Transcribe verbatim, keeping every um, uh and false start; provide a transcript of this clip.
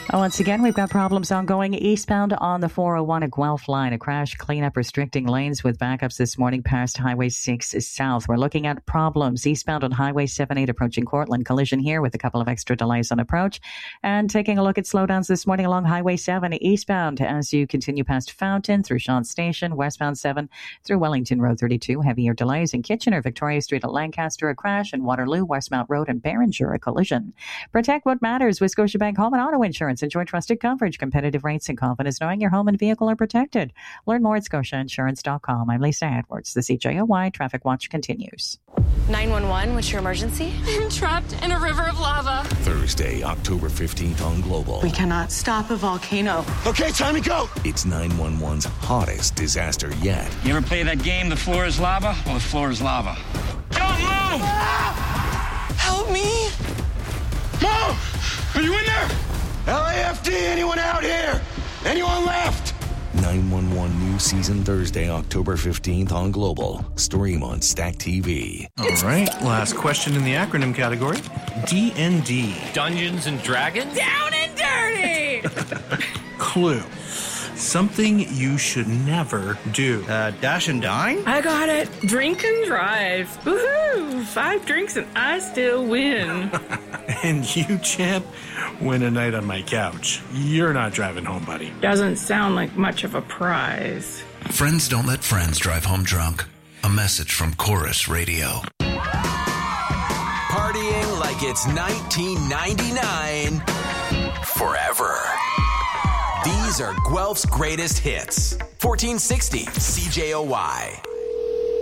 Once again, we've got problems ongoing eastbound on the four oh one at Guelph line. A crash cleanup restricting lanes with backups this morning past Highway six south. We're looking at problems eastbound on Highway seven eight approaching Cortland. Collision here with a couple of extra delays on approach. And taking a look at slowdowns this morning along Highway seven eastbound as you continue past Fountain through Shawn Station, westbound seven through Wellington Road thirty-two. Heavier delays in Kitchener, Victoria Street at Lancaster, a crash, and Waterloo, Westmount Road and Barringer, a collision. Protect what matters with Scotiabank Home and Auto Insurance. Enjoy trusted coverage, competitive rates, and confidence knowing your home and vehicle are protected. Learn more at scotia insurance dot com. I'm Lisa Edwards. The C J O Y Traffic Watch continues. nine one one, what's your emergency? I'm trapped in a river of lava. Thursday, October fifteenth on Global. We cannot stop a volcano. Okay, time to go. It's nine one one's hottest disaster yet. You ever play that game, The Floor is Lava? Well, the floor is lava. Don't move! Ah! Help me! Mom! Are you in there? L A F D, anyone out here? Anyone left? nine one one new season Thursday, October fifteenth on Global. Stream on Stack T V. All right, last question in the acronym category. D and D. Dungeons and Dragons? Down and dirty! Clue. Something you should never do. Uh, dash and dine? I got it. Drink and drive. Woohoo! Five drinks and I still win. And you, champ, win a night on my couch. You're not driving home, buddy. Doesn't sound like much of a prize. Friends don't let friends drive home drunk. A message from Chorus Radio. Partying like it's nineteen ninety-nine forever. These are Guelph's greatest hits. fourteen sixty C J O Y.